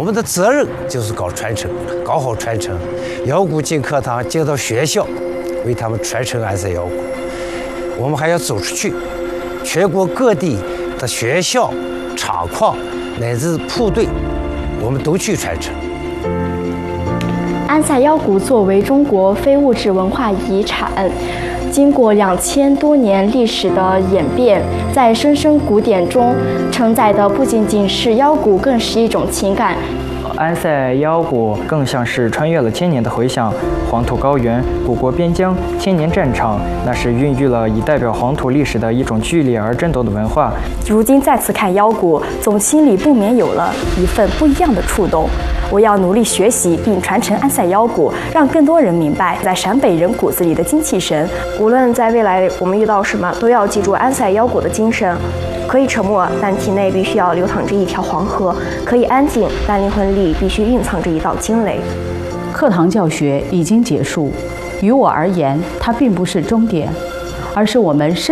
我们的责任就是搞传承，搞好传承。腰鼓进课堂，进到学校，为他们传承安塞腰鼓。我们还要走出去，全国各地的学校、厂矿乃至部队，我们都去传承。 安塞腰鼓作为中国非物质文化遗产，经过2000多年历史的演变，在声声鼓点中承载的不仅仅是腰鼓，更是一种情感。 安塞腰鼓更像是穿越了千年的回响，黄土高原、古国边疆、千年战场，那是孕育了以代表黄土历史的一种剧烈而战斗的文化。 如今再次看腰鼓，总心里不免有了一份不一样的触动。我要努力学习并传承安塞腰鼓，让更多人明白在陕北人骨子里的精气神。 无论在未来我们遇到什么，都要记住安塞腰鼓的精神。可以沉默，但体内必须要流淌着一条黄河；可以安静，但灵魂里必须蕴藏着一道惊雷。 课堂教学已经结束，于我而言，它并不是终点，而是我们